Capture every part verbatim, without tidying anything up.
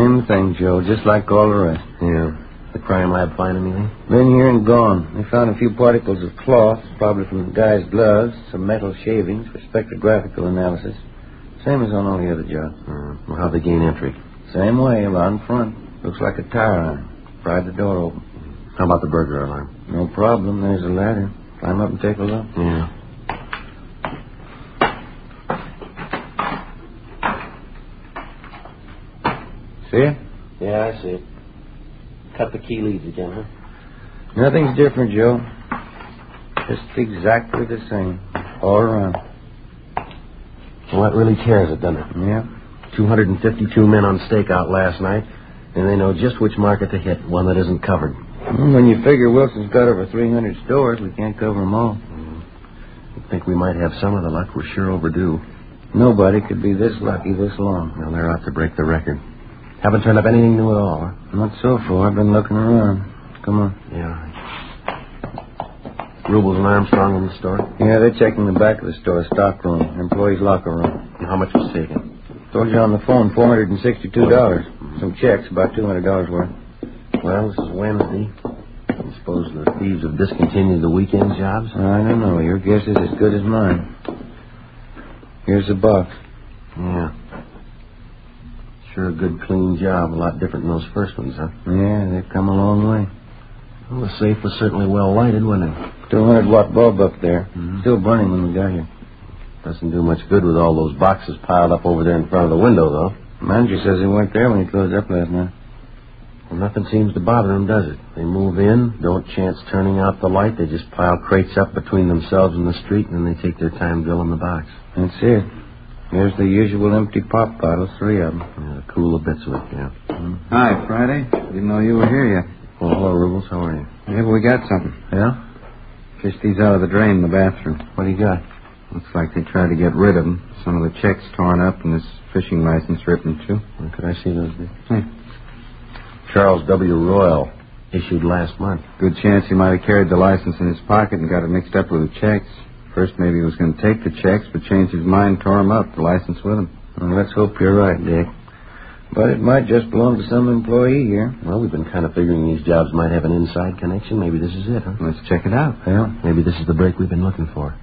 Same thing, Joe, just like all the rest. Yeah. The crime lab find anything? Been here and gone. They found a few particles of cloth, probably from the guy's gloves, some metal shavings for spectrographical analysis. Same as on all the other jobs. Uh, well, how'd they gain entry? Same way, around front. Looks like a tire iron. Pried the door open. How about the burglar alarm? No problem. There's a ladder. Climb up and take a look. Yeah. See it? Yeah, I see it. Cut the key leads again, huh? Nothing's different, Joe. Just exactly the same. All around. Well, that really tears it, doesn't it? Yeah. two hundred fifty-two men on stakeout last night, and they know just which market to hit, one that isn't covered. Well, when you figure Wilson's got over three hundred stores, we can't cover them all. Mm-hmm. I think we might have some of the luck. We're sure overdue. Nobody could be this lucky this long. Well, they're out to break the record. Haven't turned up anything new at all, huh? Not so far. I've been looking around. Come on. Yeah. Rubles and Armstrong in the store? Yeah, they're checking the back of the store, stock room, employees' locker room. And how much was taken? Told you on the phone, four hundred sixty-two dollars. Some checks, about two hundred dollars worth. Well, this is Wednesday. I suppose the thieves have discontinued the weekend jobs? I don't know. Your guess is as good as mine. Here's the box. Yeah. Sure a good, clean job. A lot different than those first ones, huh? Yeah, they've come a long way. Well, the safe was certainly well lighted, wasn't it? two hundred watt bulb up there. Mm-hmm. Still burning when we got here. Doesn't do much good with all those boxes piled up over there in front of the window, though. Manager says he weren't there when he closed up last night. Well, nothing seems to bother them, does it? They move in, don't chance turning out the light. They just pile crates up between themselves and the street, and then they take their time filling the box. That's it. Here's the usual empty pop bottles, three of them. Yeah, cool the bits of it, yeah. Mm-hmm. Hi, Friday. Didn't know you were here yet. Well, hello, Rubles. How are you? Yeah, but we got something. Yeah? Fished these out of the drain in the bathroom. What do you got? Looks like they tried to get rid of them. Some of the checks torn up and this fishing license ripped in two. Well, could I see those? Hey. Charles W. Royal, issued last month. Good chance he might have carried the license in his pocket and got it mixed up with the checks. First, maybe he was going to take the checks, but changed his mind, tore them up, the license with him. Well, let's hope you're right, Dick. But it might just belong to some employee here. Well, we've been kind of figuring these jobs might have an inside connection. Maybe this is it, huh? Let's check it out. Well, maybe this is the break we've been looking for.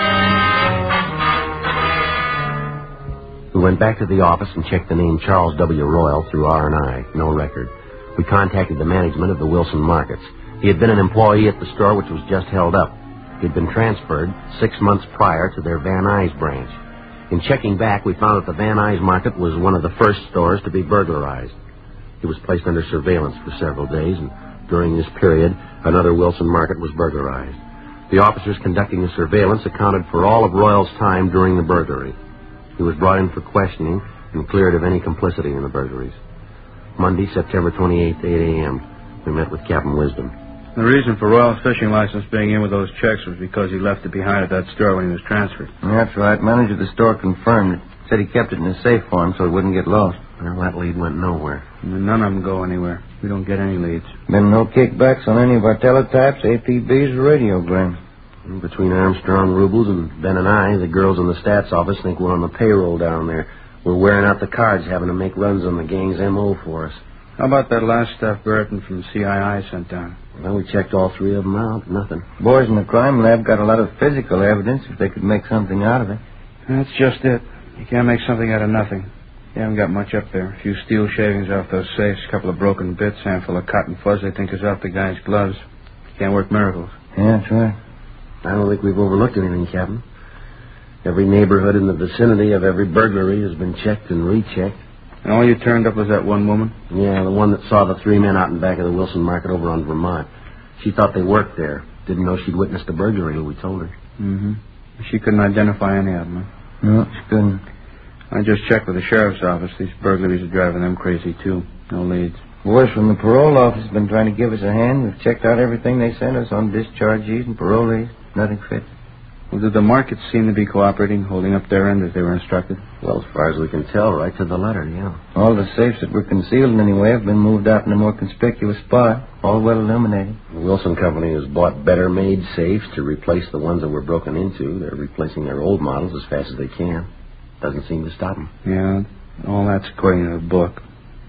We went back to the office and checked the name Charles W. Royal through R and I. No record. We contacted the management of the Wilson Markets. He had been an employee at the store, which was just held up. He'd been transferred six months prior to their Van Nuys branch. In checking back, we found that the Van Nuys Market was one of the first stores to be burglarized. He was placed under surveillance for several days, and during this period, another Wilson Market was burglarized. The officers conducting the surveillance accounted for all of Royal's time during the burglary. He was brought in for questioning and cleared of any complicity in the burglaries. Monday, September twenty-eighth, eight a.m., we met with Captain Wisdom. The reason for Royal's fishing license being in with those checks was because he left it behind at that store when he was transferred. That's right. Manager of the store confirmed it. Said he kept it in a safe for him so it wouldn't get lost. Well, that lead went nowhere. And none of them go anywhere. We don't get any leads. Been no kickbacks on any of our teletypes, A P Bs, or radiograms. Between Armstrong, Rubles, and Ben and I, the girls in the stats office think we're on the payroll down there. We're wearing out the cards, having to make runs on the gang's M O for us. How about that last stuff Burton from C I I sent down? Well, we checked all three of them out. Nothing. Boys in the crime lab got a lot of physical evidence if they could make something out of it. That's just it. You can't make something out of nothing. You haven't got much up there. A few steel shavings off those safes, a couple of broken bits, handful of cotton fuzz they think is off the guy's gloves. You can't work miracles. Yeah, that's right. I don't think we've overlooked anything, Captain. Every neighborhood in the vicinity of every burglary has been checked and rechecked. And all you turned up was that one woman? Yeah, the one that saw the three men out in back of the Wilson Market over on Vermont. She thought they worked there. Didn't know she'd witnessed a burglary till we told her. Mm-hmm. She couldn't identify any of them, huh? No, she couldn't. I just checked with the sheriff's office. These burglaries are driving them crazy, too. No leads. Boys from the parole office have been trying to give us a hand. We've checked out everything they sent us on dischargees and parolees. Nothing fits. Well, did the markets seem to be cooperating, holding up their end as they were instructed? Well, as far as we can tell, right to the letter, yeah. All the safes that were concealed in any way have been moved out in a more conspicuous spot, all well illuminated. The Wilson Company has bought better-made safes to replace the ones that were broken into. They're replacing their old models as fast as they can. Doesn't seem to stop them. Yeah, all that's according to the book. Doesn't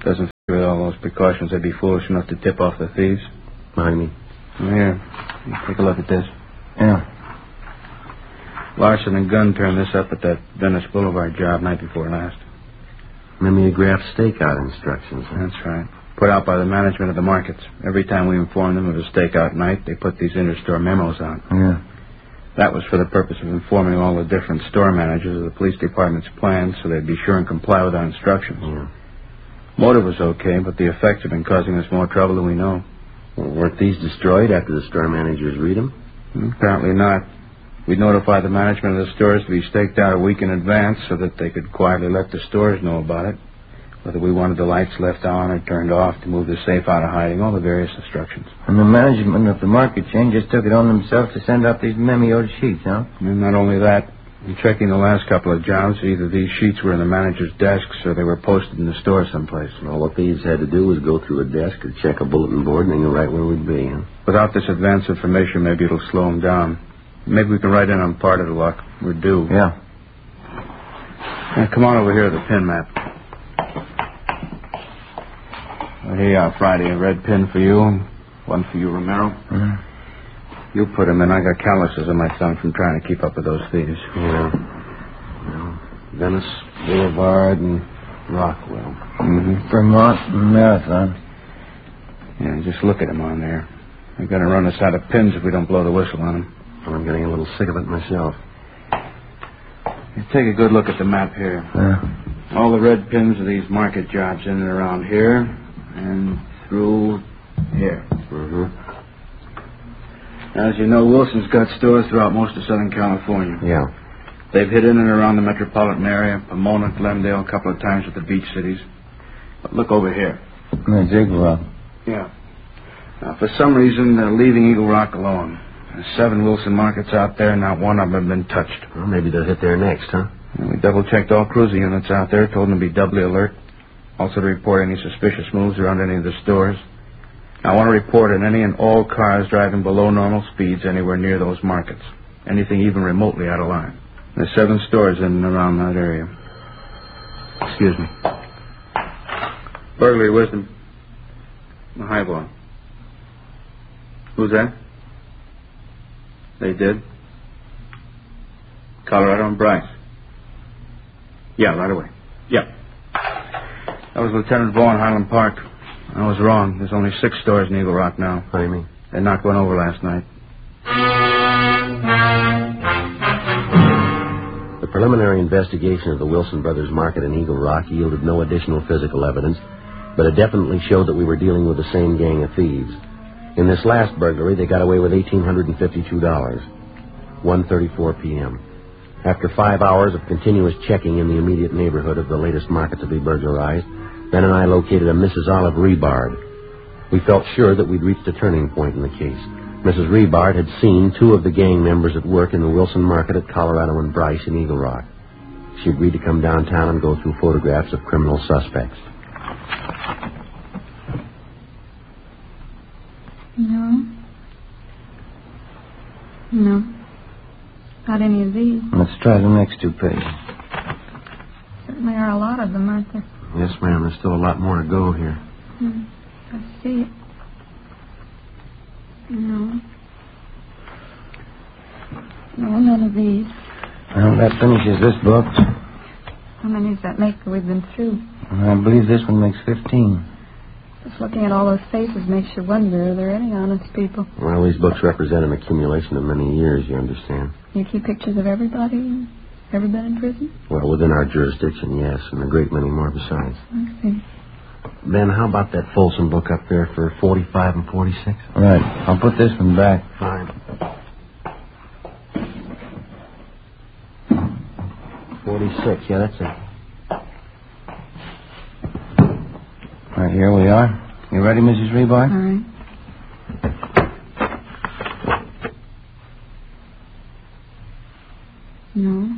With all those precautions, they'd be foolish enough to tip off the thieves. Mind me? Here, take a look at this. Yeah. Larson and Gunn turned this up at that Venice Boulevard job night before last. Mimeograph stakeout instructions. Huh? That's right. Put out by the management of the markets. Every time we informed them of a stakeout night, they put these inter-store memos out. Yeah. That was for the purpose of informing all the different store managers of the police department's plans so they'd be sure and comply with our instructions. Yeah. Motive was okay, but the effects have been causing us more trouble than we know. Well, weren't these destroyed after the store managers read them? Apparently not. We notified the management of the stores to be staked out a week in advance so that they could quietly let the stores know about it. Whether we wanted the lights left on or turned off to move the safe out of hiding, all the various instructions. And the management of the market chain just took it on themselves to send out these memoed sheets, huh? And not only that, in checking the last couple of jobs, either these sheets were in the manager's desks or they were posted in the store someplace. Well, what thieves had to do was go through a desk or check a bulletin board and they knew right where we'd be, huh? Without this advance information, maybe it'll slow them down. Maybe we can write in on part of the luck. We're due. Yeah. Now, come on over here to the pin map. Well, here you are, Friday. A red pin for you, and one for you, Romero. Mm-hmm. You put them in. I got calluses on my thumb from trying to keep up with those thieves. Yeah. Well, Venice Boulevard and Rockwell. Mm-hmm. Vermont and Marathon. Yeah, just look at them on there. They're going to run us out of pins if we don't blow the whistle on them. Well, I'm getting a little sick of it myself. You take a good look at the map here. Yeah. All the red pins are these market jobs in and around here and through here. Mm-hmm. As you know, Wilson's got stores throughout most of Southern California. Yeah. They've hit in and around the metropolitan area, Pomona, Glendale, a couple of times with the beach cities. But look over here. That's Eagle Rock. Yeah. Now, for some reason, they're leaving Eagle Rock alone. There's seven Wilson markets out there, not one of them has been touched. Well, maybe they'll hit there next, huh? And we double-checked all cruiser units out there, told them to be doubly alert. Also to report any suspicious moves around any of the stores. I want to report on any and all cars driving below normal speeds anywhere near those markets. Anything even remotely out of line. There's seven stores in and around that area. Excuse me. Burglary, Wisdom. The highball. Who's that? They did? Colorado and Bryce. Yeah, right away. Yeah. That was Lieutenant Vaughn, Highland Park. I was wrong. There's only six stores in Eagle Rock now. What do you mean? They knocked one over last night. The preliminary investigation of the Wilson Brothers Market in Eagle Rock yielded no additional physical evidence, but it definitely showed that we were dealing with the same gang of thieves. In this last burglary, they got away with one thousand eight hundred fifty-two dollars. one thirty-four p.m. After five hours of continuous checking in the immediate neighborhood of the latest market to be burglarized, Ben and I located a Missus Olive Rebard. We felt sure that we'd reached a turning point in the case. Missus Rebard had seen two of the gang members at work in the Wilson Market at Colorado and Bryce in Eagle Rock. She agreed to come downtown and go through photographs of criminal suspects. No. No. Not any of these. Let's try the next two pages. Certainly are a lot of them, aren't there? Yes, ma'am. There's still a lot more to go here. Hmm. I see it. No. No, none of these. Well, that finishes this book. How many does that make that we've been through? I believe this one makes fifteen. Just looking at all those faces makes you wonder, are there any honest people? Well, these books represent an accumulation of many years, you understand. You keep pictures of everybody? Ever been in prison? Well, within our jurisdiction, yes, and a great many more besides. I see. Ben, how about that Folsom book up there for forty-five and forty-six? Right. I'll put this one back. Fine. forty-six, yeah, that's it. Right, here we are. You ready, Missus Rebard? All right. No.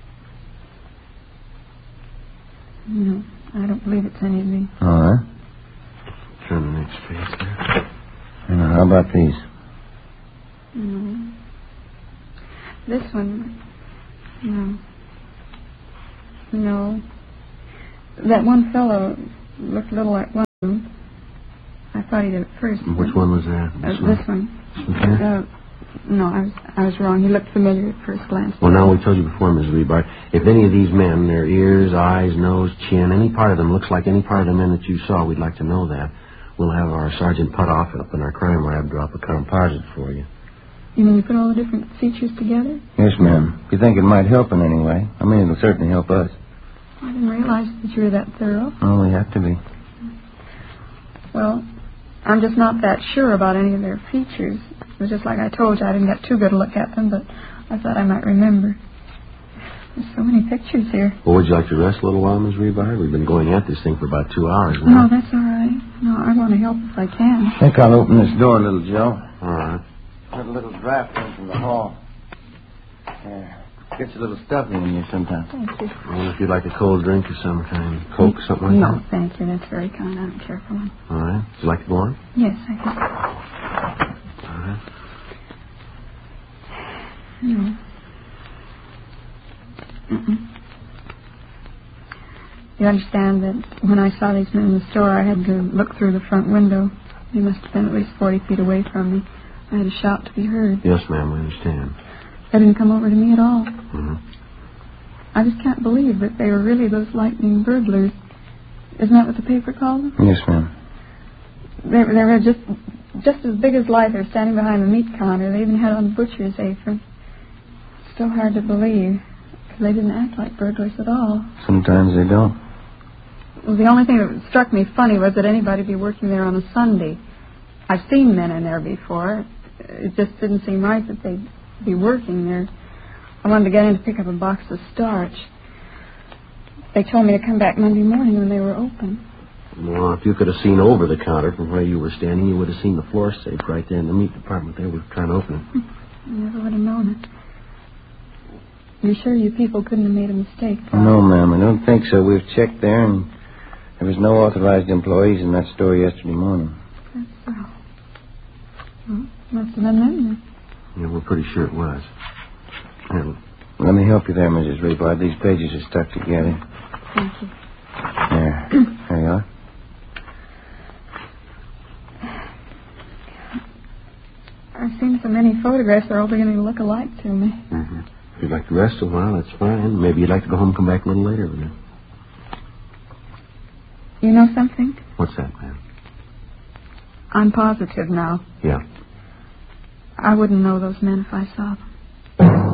No, I don't believe it's any of these. All right. Turn the next page there. Now, how about these? No. This one. No. No. That one fellow looked a little like one. I thought he did it first. Which one was that? Uh, This one? this one. This one here? Uh, no, I was I was wrong. He looked familiar at first glance. Well, now, we told you before, Miz Rebar, if any of these men, their ears, eyes, nose, chin, any part of them looks like any part of the men that you saw, we'd like to know that. We'll have our Sergeant Putoff up in our crime lab drop a composite for you. You mean you put all the different features together? Yes, ma'am. If you think it might help in any way, I mean, it'll certainly help us. I didn't realize that you were that thorough. Oh, we have to be. Well, I'm just not that sure about any of their features. It was just like I told you, I didn't get too good a look at them, but I thought I might remember. There's so many pictures here. Well, would you like to rest a little while, Miz Rebar? We've been going at this thing for about two hours now. No, that's all right. No, I want to help if I can. I think I'll open this door a little, Joe. All right. Put a little draft in from the hall. Yeah. Gets a little stuffy in here sometimes. Thank you. Well, if you'd like a cold drink of some kind, Coke, something like No, that. thank you. That's very kind. I don't care for one. All right. Would you like to go on? Yes, I can. All right. No. Mm-mm. You understand that when I saw these men in the store, I had to look through the front window. They must have been at least forty feet away from me. I had a shout to be heard. Yes, ma'am, we understand. They didn't come over to me at all. Mm-hmm. I just can't believe that they were really those lightning burglars. Isn't that what the paper called them? Yes, ma'am. They, they were just just as big as life. They were standing behind the meat counter. They even had on the butcher's apron. Still hard to believe, because they didn't act like burglars at all. Sometimes they don't. Well, the only thing that struck me funny was that anybody be working there on a Sunday. I've seen men in there before. It just didn't seem right that they'd be working there. I wanted to get in to pick up a box of starch. They told me to come back Monday morning when they were open. Well, if you could have seen over the counter from where you were standing, you would have seen the floor safe right there in the meat department. They were trying to open it. I never would have known it. You're sure you people couldn't have made a mistake? Tom? No, ma'am, I don't think so. We've checked there, and there was no authorized employees in that store yesterday morning. That's so. Well, must have been them then. Yeah, we're pretty sure it was. Here, Let me help you there, Missus Rebar. These pages are stuck together. Thank you. There. There you are. I've seen so many photographs, they're all beginning to look alike to me. mm-hmm. If you'd like to rest a while, that's fine. Maybe you'd like to go home and come back a little later. Would you? You know something? What's that, ma'am? I'm positive now. Yeah. I wouldn't know those men if I saw them.